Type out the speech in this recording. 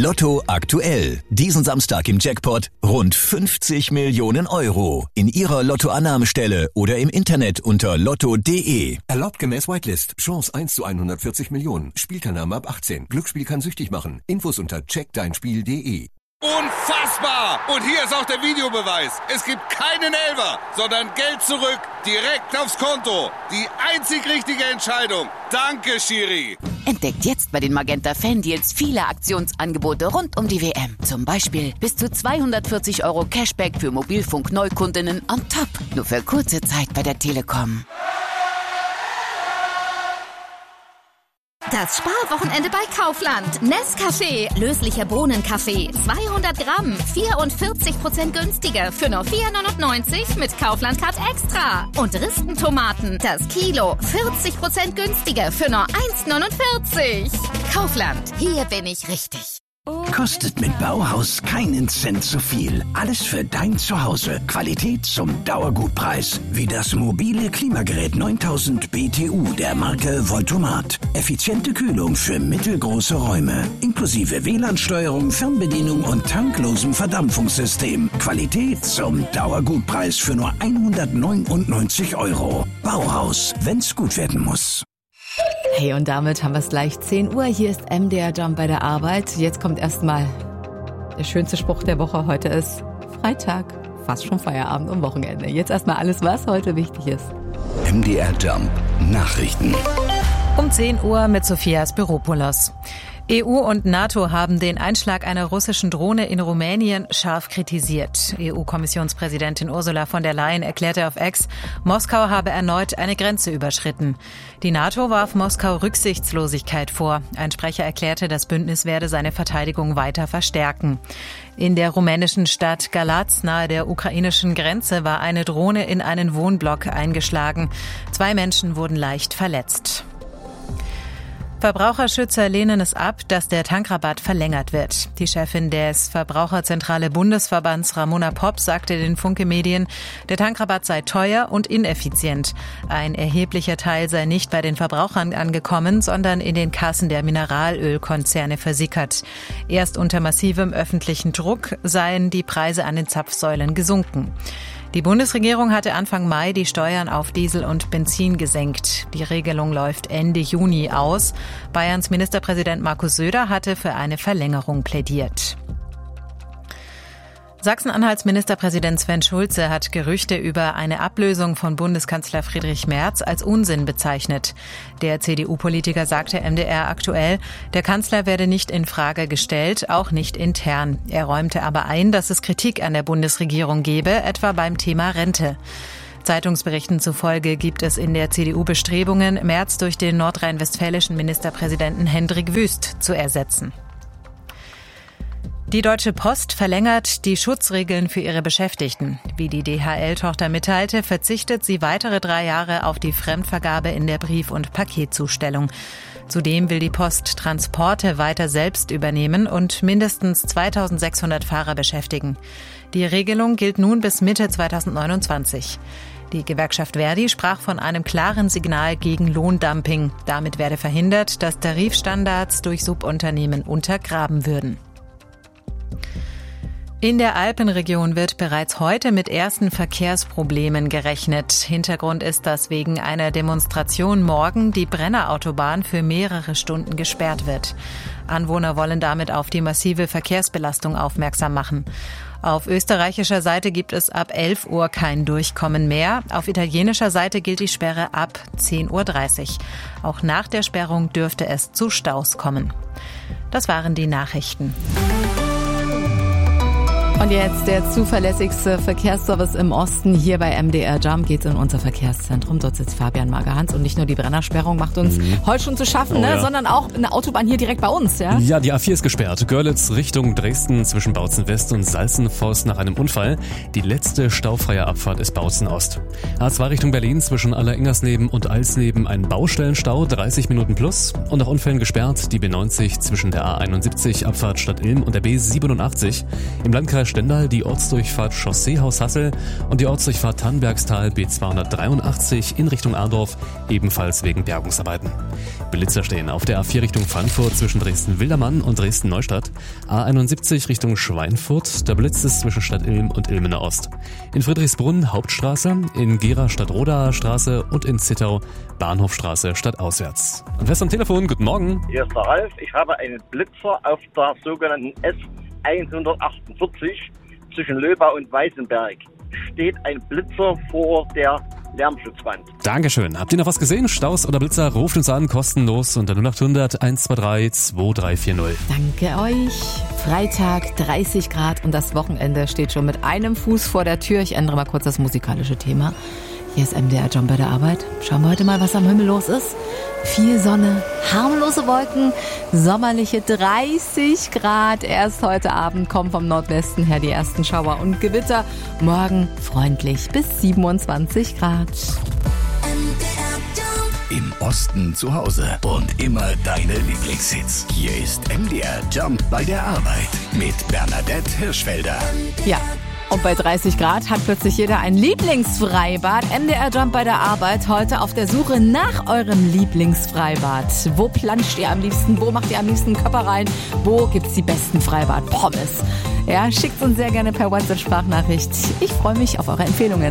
Lotto aktuell. Diesen Samstag im Jackpot rund 50 Millionen Euro. In Ihrer Lottoannahmestelle oder im Internet unter lotto.de. Erlaubt gemäß Whitelist. Chance 1 zu 140 Millionen. Spielteilnahme ab 18. Glücksspiel kann süchtig machen. Infos unter checkdeinspiel.de. Unfassbar! Und hier ist auch der Videobeweis. Es gibt keinen Elfer, sondern Geld zurück, direkt aufs Konto. Die einzig richtige Entscheidung. Danke, Schiri. Entdeckt jetzt bei den Magenta Fan-Deals viele Aktionsangebote rund um die WM. Zum Beispiel bis zu 240 € Cashback für Mobilfunk-Neukundinnen on top. Nur für kurze Zeit bei der Telekom. Das Sparwochenende bei Kaufland. Nescafé, löslicher Bohnenkaffee, 200 Gramm, 44% günstiger für nur 4,99 mit Kaufland Card Extra. Und Ristentomaten, das Kilo, 40% günstiger für nur 1,49. Kaufland, hier bin ich richtig. Kostet mit Bauhaus keinen Cent zu viel. Alles für dein Zuhause. Qualität zum Dauergutpreis. Wie das mobile Klimagerät 9000 BTU der Marke Voltomat. Effiziente Kühlung für mittelgroße Räume. Inklusive WLAN-Steuerung, Fernbedienung und tanklosem Verdampfungssystem. Qualität zum Dauergutpreis für nur 199 €. Bauhaus, wenn's gut werden muss. Hey, und damit haben wir es gleich 10 Uhr. Hier ist MDR Jump bei der Arbeit. Jetzt kommt erstmal der schönste Spruch der Woche. Heute ist Freitag, fast schon Feierabend und Wochenende. Jetzt erstmal alles, was heute wichtig ist. MDR Jump Nachrichten. Um 10 Uhr mit Sophia Spiropoulos. EU und NATO haben den Einschlag einer russischen Drohne in Rumänien scharf kritisiert. EU-Kommissionspräsidentin Ursula von der Leyen erklärte auf X, Moskau habe erneut eine Grenze überschritten. Die NATO warf Moskau Rücksichtslosigkeit vor. Ein Sprecher erklärte, das Bündnis werde seine Verteidigung weiter verstärken. In der rumänischen Stadt Galați nahe der ukrainischen Grenze war eine Drohne in einen Wohnblock eingeschlagen. 2 Menschen wurden leicht verletzt. Verbraucherschützer lehnen es ab, dass der Tankrabatt verlängert wird. Die Chefin des Verbraucherzentrale Bundesverbands Ramona Popp sagte den Funke Medien, der Tankrabatt sei teuer und ineffizient. Ein erheblicher Teil sei nicht bei den Verbrauchern angekommen, sondern in den Kassen der Mineralölkonzerne versickert. Erst unter massivem öffentlichen Druck seien die Preise an den Zapfsäulen gesunken. Die Bundesregierung hatte Anfang Mai die Steuern auf Diesel und Benzin gesenkt. Die Regelung läuft Ende Juni aus. Bayerns Ministerpräsident Markus Söder hatte für eine Verlängerung plädiert. Sachsen-Anhalts Ministerpräsident Sven Schulze hat Gerüchte über eine Ablösung von Bundeskanzler Friedrich Merz als Unsinn bezeichnet. Der CDU-Politiker sagte MDR aktuell, der Kanzler werde nicht in Frage gestellt, auch nicht intern. Er räumte aber ein, dass es Kritik an der Bundesregierung gebe, etwa beim Thema Rente. Zeitungsberichten zufolge gibt es in der CDU Bestrebungen, Merz durch den nordrhein-westfälischen Ministerpräsidenten Hendrik Wüst zu ersetzen. Die Deutsche Post verlängert die Schutzregeln für ihre Beschäftigten. Wie die DHL-Tochter mitteilte, verzichtet sie weitere 3 Jahre auf die Fremdvergabe in der Brief- und Paketzustellung. Zudem will die Post Transporte weiter selbst übernehmen und mindestens 2600 Fahrer beschäftigen. Die Regelung gilt nun bis Mitte 2029. Die Gewerkschaft Verdi sprach von einem klaren Signal gegen Lohndumping. Damit werde verhindert, dass Tarifstandards durch Subunternehmen untergraben würden. In der Alpenregion wird bereits heute mit ersten Verkehrsproblemen gerechnet. Hintergrund ist, dass wegen einer Demonstration morgen die Brennerautobahn für mehrere Stunden gesperrt wird. Anwohner wollen damit auf die massive Verkehrsbelastung aufmerksam machen. Auf österreichischer Seite gibt es ab 11 Uhr kein Durchkommen mehr. Auf italienischer Seite gilt die Sperre ab 10:30 Uhr. Auch nach der Sperrung dürfte es zu Staus kommen. Das waren die Nachrichten. Und jetzt der zuverlässigste Verkehrsservice im Osten. Hier bei MDR Jump geht's in unser Verkehrszentrum. Dort sitzt Fabian Magerhans. Und nicht nur die Brennersperrung macht uns heute schon zu schaffen, sondern auch eine Autobahn hier direkt bei uns. Ja, die A4 ist gesperrt. Görlitz Richtung Dresden zwischen Bautzen West und Salzenfoss nach einem Unfall. Die letzte staufreie Abfahrt ist Bautzen Ost. A2 Richtung Berlin zwischen Alleringersleben und Alsneben ein Baustellenstau, 30 Minuten plus. Und nach Unfällen gesperrt die B90 zwischen der A71 Abfahrt Stadt Ilm und der B87. Im Landkreis Landkreis Stendal die Ortsdurchfahrt Chausseehaus Hassel und die Ortsdurchfahrt Tannbergstal B283 in Richtung Adorf, ebenfalls wegen Bergungsarbeiten. Blitzer stehen auf der A4 Richtung Frankfurt zwischen Dresden-Wildermann und Dresden-Neustadt, A71 Richtung Schweinfurt, der Blitz ist zwischen Stadt Ilm und Ilmenau Ost. In Friedrichsbrunn Hauptstraße, in Gera Stadtrodaer Straße und in Zittau Bahnhofstraße stadtauswärts. Und wer ist am Telefon? Guten Morgen. Hier ist der Ralf. Ich habe einen Blitzer auf der sogenannten S148 zwischen Löbau und Weißenberg. Steht ein Blitzer vor der Lärmschutzwand. Dankeschön. Habt ihr noch was gesehen? Staus oder Blitzer? Ruft uns an, kostenlos unter 0800 123 2340. Danke euch. Freitag, 30 Grad und das Wochenende steht schon mit einem Fuß vor der Tür. Ich ändere mal kurz das musikalische Thema. Hier ist MDR John bei der Arbeit. Schauen wir heute mal, was am Himmel los ist. Viel Sonne, harmlose Wolken, sommerliche 30 Grad. Erst heute Abend kommen vom Nordwesten her die ersten Schauer und Gewitter. Morgen freundlich bis 27 Grad. Im Osten zu Hause und immer deine Lieblingshits. Hier ist MDR Jump bei der Arbeit mit Bernadette Hirschfelder. Ja. Und bei 30 Grad hat plötzlich jeder ein Lieblingsfreibad. MDR Jump bei der Arbeit heute auf der Suche nach eurem Lieblingsfreibad. Wo planscht ihr am liebsten? Wo macht ihr am liebsten Körper rein? Wo gibt's die besten Freibad-Pommes? Ja, schickt uns sehr gerne per WhatsApp-Sprachnachricht. Ich freue mich auf eure Empfehlungen.